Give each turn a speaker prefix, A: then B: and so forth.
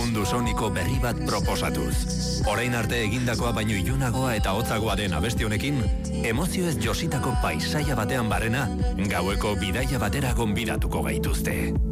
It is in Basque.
A: mundu soniko berri bat proposatuz. Orain arte egindakoa baino ilunagoa eta hotzagoa den abesti honekin, emozioez jositako paisaia batean barrena, gaueko bidaia batera gonbidatuko gaituzte.